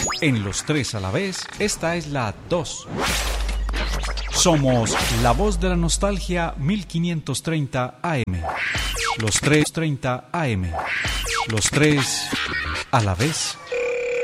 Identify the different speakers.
Speaker 1: En los tres a la vez, esta es la 2. Somos la voz de la nostalgia 1530 AM. Los 3:30 AM. Los tres a la vez.